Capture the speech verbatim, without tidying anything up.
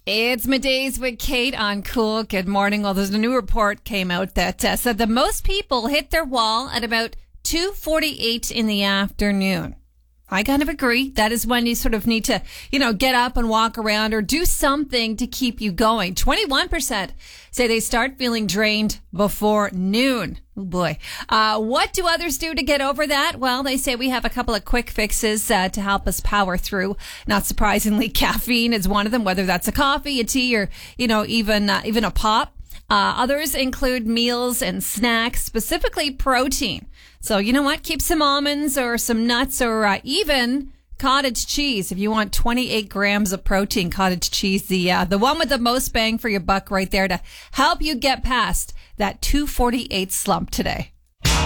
It's Middays with Kate on Cool. Good morning. Well, there's a new report came out that uh, said that most people hit their wall at about two forty-eight in the afternoon. I kind of agree. That is when you sort of need to, you know, get up and walk around or do something to keep you going. twenty-one percent say they start feeling drained before noon. Oh boy. Uh, what do others do to get over that? Well, they say we have a couple of quick fixes uh, to help us power through. Not surprisingly, caffeine is one of them, whether that's a coffee, a tea, or, you know, even, uh, even a pop. Uh, others include meals and snacks, specifically protein. So you know what? Keep some almonds or some nuts or uh, even cottage cheese. If you want twenty-eight grams of protein, cottage cheese, the uh, the one with the most bang for your buck right there to help you get past that two forty-eight slump today.